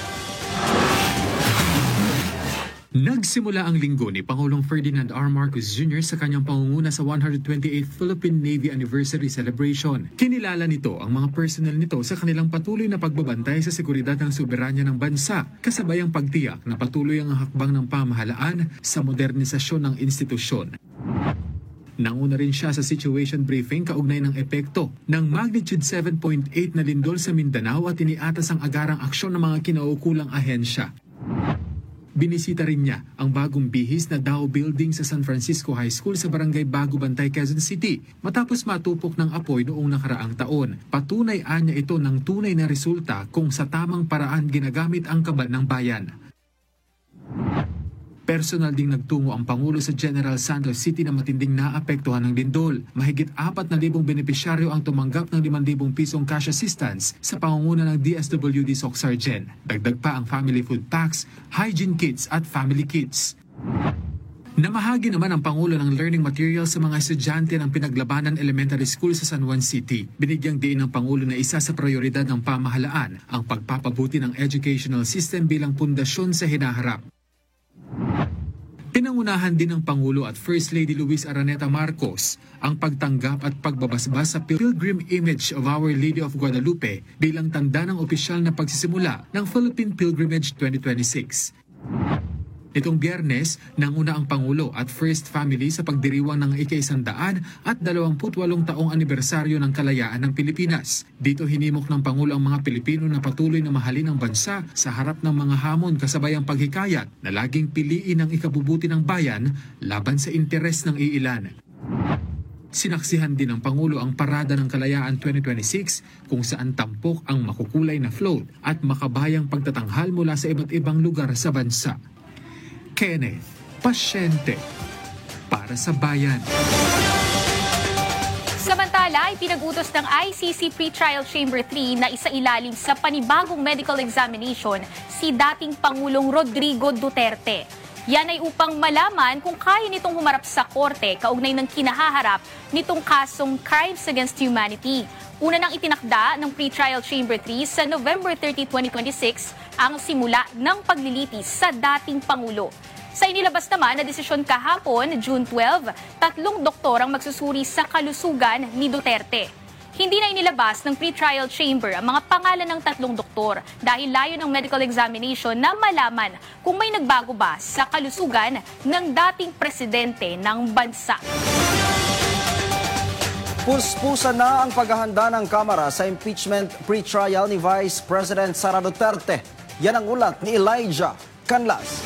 Nagsimula ang linggo ni Pangulong Ferdinand R. Marcos Junior sa kanyang pangunguna sa one hundred twenty-eighth Philippine Navy Anniversary Celebration. Kinilala nito ang mga personnel nito sa kanilang patuloy na pagbabantay sa seguridad ng soberanya ng bansa, kasabay ang pagtiyak na patuloy ang hakbang ng pamahalaan sa modernisasyon ng institusyon. Nanguna rin siya sa situation briefing kaugnay ng epekto ng magnitude seven point eight na lindol sa Mindanao at iniatas ang agarang aksyon ng mga kinaukulang ahensya. Binisita rin niya ang bagong bihis na Dow Building sa San Francisco High School sa Barangay Bago Bantay, Quezon City matapos matupok ng apoy noong nakaraang taon. Patunay anya ito ng tunay na resulta kung sa tamang paraan ginagamit ang kaban ng bayan. Personal ding nagtungo ang Pangulo sa General Santos City na matinding naapektuhan ng lindol. Mahigit apat na libong benepisyaryo ang tumanggap ng limang libong pisong cash assistance sa pangunguna ng D S W D Socsargen. Dagdag pa ang family food packs, hygiene kits at family kits. Namahagi naman ang Pangulo ng learning materials sa mga estudyante ng Pinaglabanan Elementary School sa San Juan City. Binigyang diin ng Pangulo na isa sa prioridad ng pamahalaan ang pagpapabuti ng educational system bilang pundasyon sa hinaharap. Pinangunahan din ng Pangulo at First Lady Luis Araneta Marcos ang pagtanggap at pagbabasbas sa Pilgrim Image of Our Lady of Guadalupe bilang tanda ng opisyal na pagsisimula ng Philippine Pilgrimage twenty twenty-six. Nitong Biyernes, nanguna ang Pangulo at First Family sa pagdiriwang ng ika-isandaan at dalawamput walong taong anibersaryo ng kalayaan ng Pilipinas. Dito hinimok ng Pangulo ang mga Pilipino na patuloy na mahalin ang bansa sa harap ng mga hamon kasabay ang paghikayat na laging piliin ang ikabubuti ng bayan laban sa interes ng iilan. Sinaksihan din ng Pangulo ang Parada ng Kalayaan twenty twenty-six kung saan tampok ang makukulay na float at makabayang pagtatanghal mula sa iba't ibang lugar sa bansa. Kenneth Pasyente para sa bayan. Samantala, ipinag-utos ng I C C Pre-Trial Chamber three na isailalim sa panibagong medical examination si dating Pangulong Rodrigo Duterte. Yan ay upang malaman kung kaya nitong humarap sa korte kaugnay ng kinahaharap nitong kasong Crimes Against Humanity. Una nang itinakda ng Pre-Trial Chamber three sa November thirtieth, twenty twenty-six ang simula ng paglilitis sa dating Pangulo. Sa inilabas naman na desisyon kahapon, June twelfth, tatlong doktor ang magsusuri sa kalusugan ni Duterte. Hindi na inilabas ng pre-trial chamber ang mga pangalan ng tatlong doktor dahil layo ng medical examination na malaman kung may nagbago ba sa kalusugan ng dating presidente ng bansa. Puspusan na ang paghahanda ng Kamara sa impeachment pre-trial ni Vice President Sara Duterte. Yan ang ulat ni Elijah Canlas.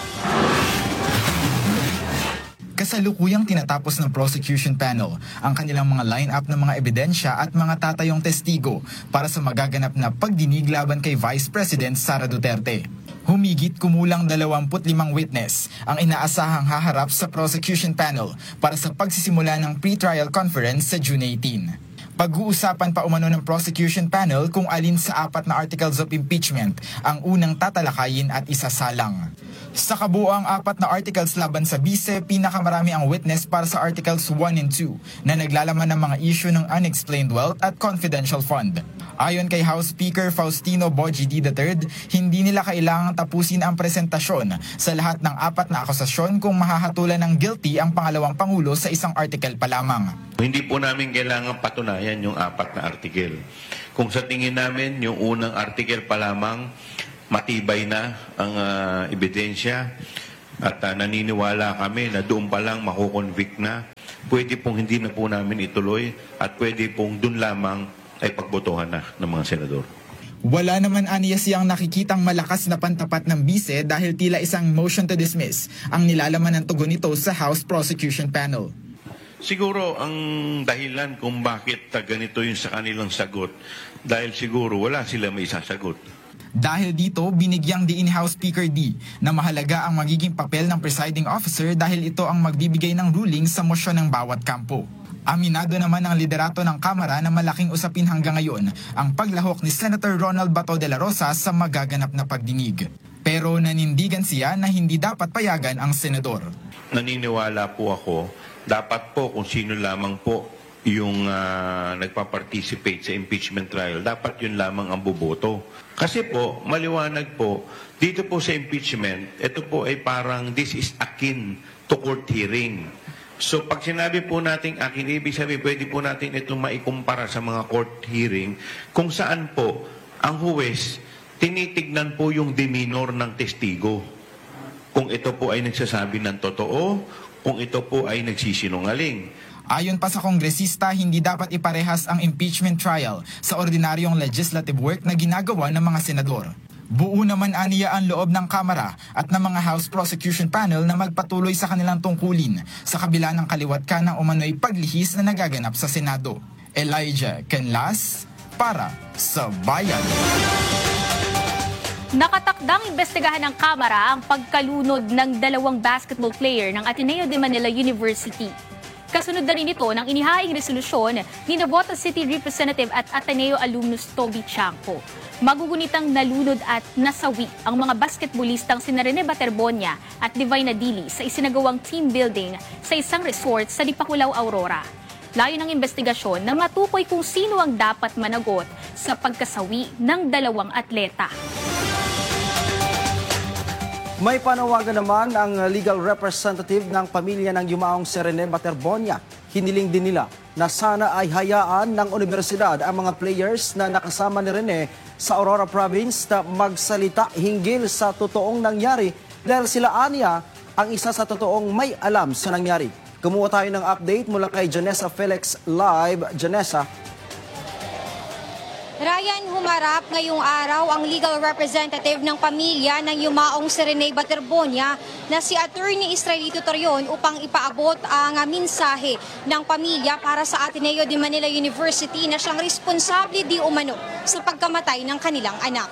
Kasalukuyang tinatapos ng prosecution panel ang kanilang mga line-up ng mga ebidensya at mga tatayong testigo para sa magaganap na pagdinig laban kay Vice President Sara Duterte. Humigit kumulang dalawampu't limang witness ang inaasahang haharap sa prosecution panel para sa pagsisimula ng pre-trial conference sa June eighteenth. Pag-uusapan pa umano ng prosecution panel kung alin sa apat na articles of impeachment ang unang tatalakayin at isasalang. Sa kabuoang apat na articles laban sa bise, pinakamarami ang witness para sa Articles one and two na naglalaman ng mga issue ng unexplained wealth at confidential fund. Ayon kay House Speaker Faustino Boji D the third, hindi nila kailangang tapusin ang presentasyon sa lahat ng apat na akusasyon kung mahahatulan ng guilty ang pangalawang pangulo sa isang article pa lamang. Hindi po namin kailangan patunayan yung apat na article. Kung sa tingin namin yung unang article pa lamang matibay na ang uh, ebidensya at uh, naniniwala kami na doon pa lang makukonvict na, pwede pong hindi na po namin ituloy at pwede pong doon lamang ay pagbotohan na ng mga senador. Wala naman aniya siyang nakikitang malakas na pantapat ng bise dahil tila isang motion to dismiss ang nilalaman ng tugon nito sa House Prosecution Panel. Siguro ang dahilan kung bakit uh, ganito yung sa kanilang sagot, dahil siguro wala sila may sasagot. Dahil dito, binigyang diin House Speaker D na mahalaga ang magiging papel ng presiding officer dahil ito ang magbibigay ng ruling sa mosyon ng bawat kampo. Aminado naman ang liderato ng Kamara na malaking usapin hanggang ngayon ang paglahok ni Senator Ronald Bato de la Rosa sa magaganap na pagdinig. Pero nanindigan siya na hindi dapat payagan ang senador. Naniniwala po ako, dapat po kung sino lamang po yung uh, nagpa-participate sa impeachment trial, dapat yun lamang ang buboto. Kasi po, maliwanag po, dito po sa impeachment, ito po ay parang this is akin to court hearing. So pag sinabi po natin akin, ibig sabihin, pwede po natin itong maikumpara sa mga court hearing kung saan po ang huwes tinitignan po yung demeanor ng testigo. Kung ito po ay nagsasabi ng totoo, kung ito po ay nagsisinungaling. Ayon pa sa kongresista, hindi dapat iparehas ang impeachment trial sa ordinaryong legislative work na ginagawa ng mga senador. Buo naman aniya ang loob ng Kamara at ng mga House Prosecution Panel na magpatuloy sa kanilang tungkulin sa kabila ng kaliwat ka ng umano'y paglihis na nagaganap sa Senado. Elijah Canlas para sa Bayan. Nakatakdang imbestigahan ng Kamara ang pagkalunod ng dalawang basketball player ng Ateneo de Manila University. Kasunod na rin ito ng inihaing resolusyon ni Navotas City Representative at Ateneo alumnus Toby Chanco. Magugunitang nalunod at nasawi ang mga basketballistang sina Rene Baterbonia at Divine Adili sa isinagawang team building sa isang resort sa Dipakulaw, Aurora. Layo ng investigasyon na matukoy kung sino ang dapat managot sa pagkasawi ng dalawang atleta. May panawagan naman ang legal representative ng pamilya ng yumaong si Rene Baterbonia. Hiniling din nila na sana ay hayaan ng universidad ang mga players na nakasama ni Rene sa Aurora Province na magsalita hinggil sa totoong nangyari dahil sila aniya ang isa sa totoong may alam sa nangyari. Kumuha tayo ng update mula kay Janessa Felix live. Janessa. Ryan, humarap ngayong araw ang legal representative ng pamilya ng yumaong si Rene Baterbonia na si Attorney Israelito Torion upang ipaabot ang mensahe ng pamilya para sa Ateneo de Manila University na siyang responsable di umano sa pagkamatay ng kanilang anak.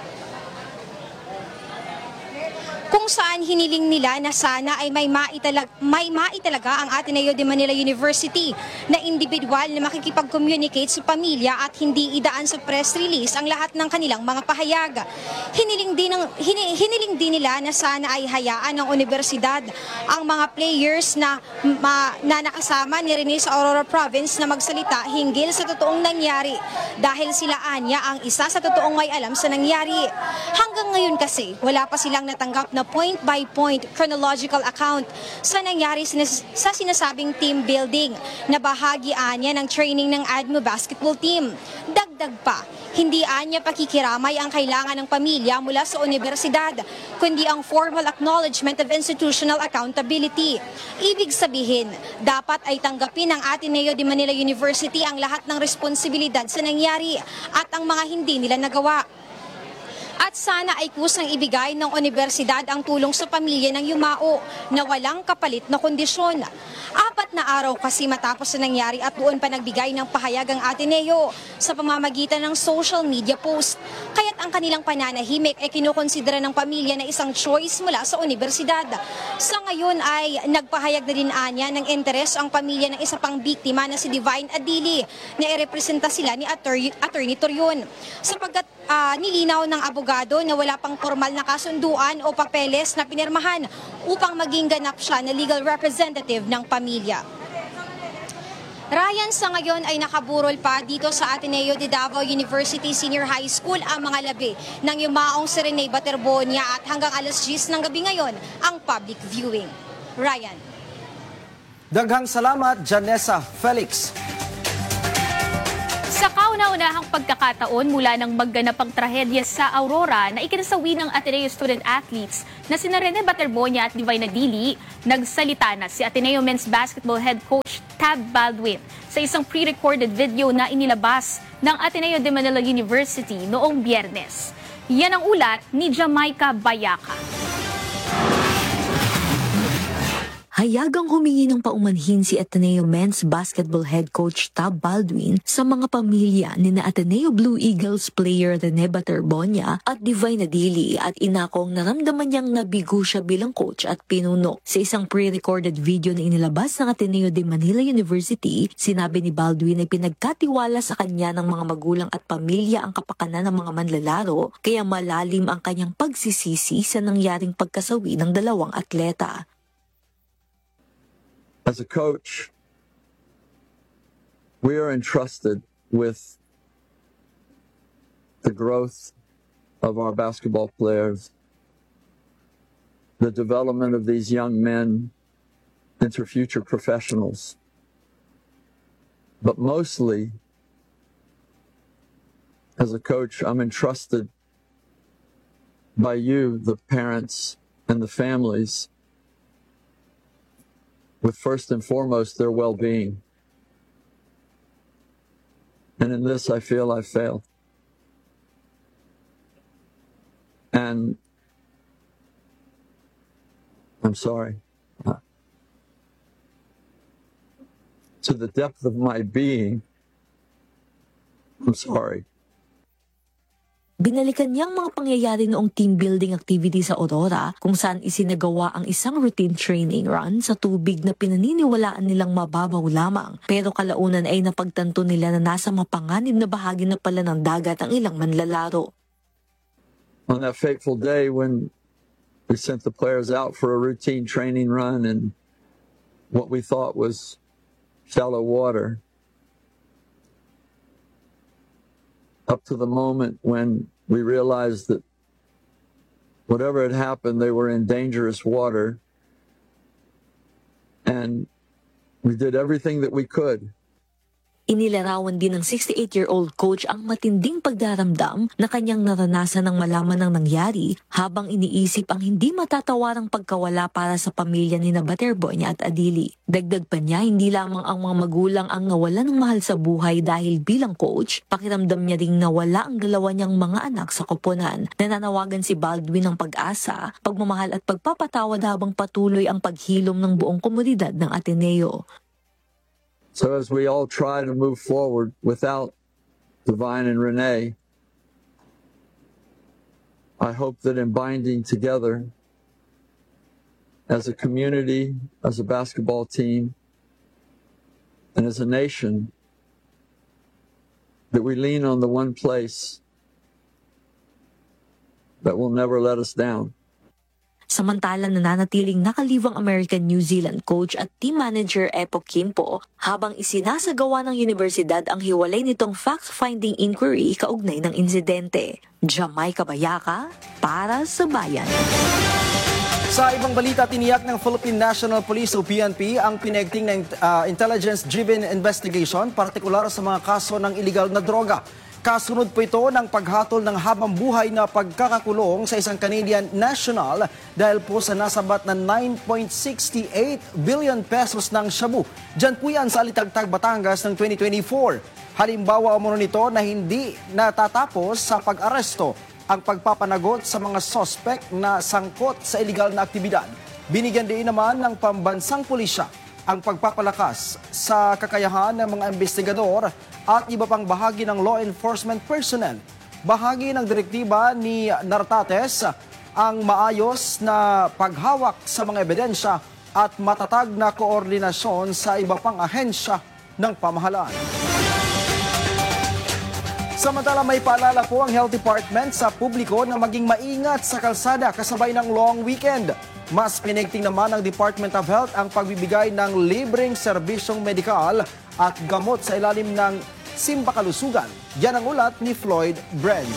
Kung saan hiniling nila na sana ay may maitalag, may maitalaga ang Ateneo de Manila University na individual na makikipag-communicate sa pamilya at hindi idaan sa press release ang lahat ng kanilang mga pahayag. Hiniling din, ng, hiniling din nila na sana ay hayaan ng universidad ang mga players na, ma, na nakasama ni Rene sa Aurora Province na magsalita hinggil sa totoong nangyari dahil sila anya ang isa sa totoong may alam sa nangyari. Hanggang ngayon kasi, wala pa silang natanggap na na point-by-point chronological account sa nangyari sa sinasabing team building na bahagi anya ng training ng A D M O basketball team. Dagdag pa, hindi anya pakikiramay ang kailangan ng pamilya mula sa universidad, kundi ang formal acknowledgement of institutional accountability. Ibig sabihin, dapat ay tanggapin ng Ateneo de Manila University ang lahat ng responsibilidad sa nangyari at ang mga hindi nila nagawa. at sana ay kusang ibigay ng universidad ang tulong sa pamilya ng yumao na walang kapalit na kondisyon. Apat na araw kasi matapos na nangyari at doon pa nagbigay ng pahayag ang Ateneo sa pamamagitan ng social media post. Kaya't ang kanilang pananahimik ay kinukonsidera ng pamilya na isang choice mula sa universidad. Sa ngayon ay nagpahayag na din anya ng interes ang pamilya ng isa pang biktima na si Divine Adili na irepresenta sila ni Attorney, Attorney Torion. Sapagkat uh, nilinaw ng abogado na wala pang formal na kasunduan o papeles na pinirmahan upang maging ganap siya na legal representative ng pamilya. Ryan, sa ngayon ay nakaburol pa dito sa Ateneo de Davao University Senior High School ang mga labi ng yumaong si Rene Baterbonia at hanggang alas diyes ng gabi ngayon ang public viewing. Ryan. Daghang salamat, Janessa Felix. Sa kauna-unahang pagkakataon mula ng magganapang trahedya sa Aurora na ikinasawi ng Ateneo student athletes na sina Rene Baterbonia at Divine Adili, nagsalita na si Ateneo men's basketball head coach Tab Baldwin sa isang pre-recorded video na inilabas ng Ateneo de Manila University noong Biyernes. Yan ang ulat ni Jamaica Bayaca. Hayagang humingi ng paumanhin si Ateneo men's basketball head coach Tab Baldwin sa mga pamilya ni na Ateneo Blue Eagles player Rene Baterbonia at Divine Adili at inakong naramdaman niyang nabigo siya bilang coach at pinuno. Sa isang pre-recorded video na inilabas ng Ateneo de Manila University, sinabi ni Baldwin ay pinagkatiwala sa kanya ng mga magulang at pamilya ang kapakanan ng mga manlalaro, kaya malalim ang kanyang pagsisisi sa nangyaring pagkasawi ng dalawang atleta. As a coach, we are entrusted with the growth of our basketball players, the development of these young men into future professionals. But mostly, as a coach, I'm entrusted by you, the parents and the families, with first and foremost their well-being. And in this, I feel I failed. And I'm sorry. Uh, to the depth of my being, I'm sorry. Binalikan niyang mga pangyayari noong team building activity sa Aurora kung saan isinagawa ang isang routine training run sa tubig na pinaniniwalaan nilang mababaw lamang. Pero kalaunan ay napagtanto nila na nasa mapanganib na bahagi na pala ng dagat ang ilang manlalaro. On that fateful day when we sent the players out for a routine training run in what we thought was shallow water, up to the moment when we realized that whatever had happened, they were in dangerous water. And we did everything that we could. Inilarawan din ng sixty-eight-year-old coach ang matinding pagdaramdam na kanyang naranasan ng malaman ng nangyari habang iniisip ang hindi matatawarang pagkawala para sa pamilya ni na Baterbonia at Adili. Dagdag pa niya, hindi lamang ang mga magulang ang nawala ng mahal sa buhay dahil bilang coach, pakiramdam niya ring nawala ang dalawa niyang mga anak sa koponan. Nananawagan si Baldwin ng pag-asa, pagmamahal at pagpapatawad habang patuloy ang paghilom ng buong komunidad ng Ateneo. So as we all try to move forward without Divine and Rene, I hope that in binding together as a community, as a basketball team, and as a nation, that we lean on the one place that will never let us down. Samantalang nananatiling nakalibang American-New Zealand coach at team manager Epo Kimpo habang isinasagawa ng universidad ang hiwalay nitong fact-finding inquiry kaugnay ng insidente. Jamaica Bayaca para sa Bayan. Sa ibang balita, tiniyak ng Philippine National Police o P N P ang pinagting ng uh, intelligence-driven investigation, partikular sa mga kaso ng illegal na droga. Kasunod po ito ng paghatol ng habang buhay na pagkakakulong sa isang Canadian national dahil po sa nasabat na nine point six eight billion pesos ng shabu. Diyan po yan sa Alitagtag, Batangas ng twenty twenty-four. Halimbawa umano nito na hindi natatapos sa pag-aresto ang pagpapanagot sa mga sospek na sangkot sa iligal na aktibidad. Binigyan din naman ng pambansang pulisya ang pagpapalakas sa kakayahan ng mga investigador at iba pang bahagi ng law enforcement personnel. Bahagi ng direktiba ni Nartates ang maayos na paghawak sa mga ebidensya at matatag na koordinasyon sa iba pang ahensya ng pamahalaan. Samantala, may paalala po ang Health Department sa publiko na maging maingat sa kalsada kasabay ng long weekend. Mas pinigting naman ng Department of Health ang pagbibigay ng libreng serbisyong medikal at gamot sa ilalim ng Simba Kalusugan. Yan ang ulat ni Floyd Brenz.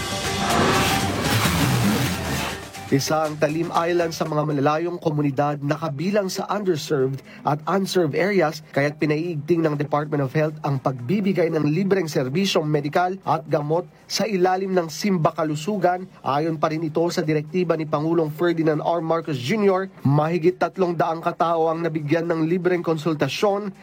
Isa ang Talim Island sa mga malalayong komunidad na kabilang sa underserved at unserved areas, kaya't pinaiigting ng Department of Health ang pagbibigay ng libreng serbisyong medikal at gamot sa ilalim ng Simba Kalusugan. Ayon pa rin ito sa direktiba ni Pangulong Ferdinand R. Marcos Junior, mahigit tatlong daang katao ang nabigyan ng libreng konsultasyon